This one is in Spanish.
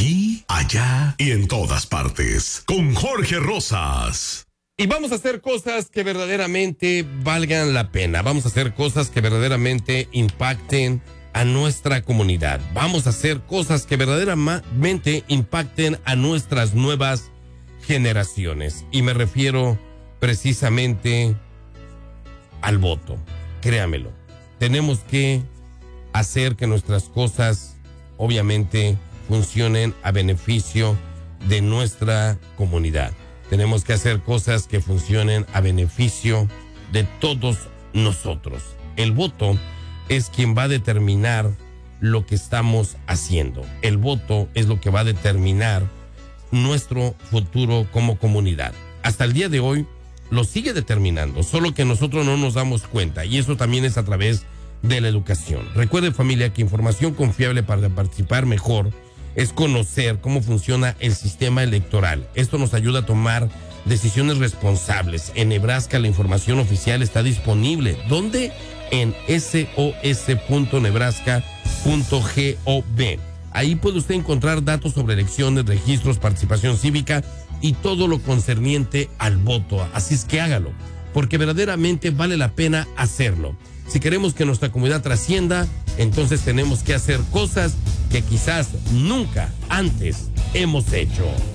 Aquí, allá y en todas partes. Con Jorge Rosas. Y vamos a hacer cosas que verdaderamente valgan la pena. Vamos a hacer cosas que verdaderamente impacten a nuestra comunidad. Vamos a hacer cosas que verdaderamente impacten a nuestras nuevas generaciones. Y me refiero precisamente al voto. Créamelo. Tenemos que hacer que nuestras cosas, obviamente, funcionen a beneficio de nuestra comunidad. Tenemos que hacer cosas que funcionen a beneficio de todos nosotros. El voto es quien va a determinar lo que estamos haciendo. El voto es lo que va a determinar nuestro futuro como comunidad. Hasta el día de hoy lo sigue determinando, solo que nosotros no nos damos cuenta, y eso también es a través de la educación. Recuerde, familia, que información confiable para participar mejor es conocer cómo funciona el sistema electoral. Esto nos ayuda a tomar decisiones responsables. En Nebraska la información oficial está disponible. ¿Dónde? En sos.nebraska.gov. Ahí puede usted encontrar datos sobre elecciones, registros, participación cívica y todo lo concerniente al voto. Así es que hágalo, porque verdaderamente vale la pena hacerlo. Si queremos que nuestra comunidad trascienda, entonces tenemos que hacer cosas que quizás nunca antes hemos hecho.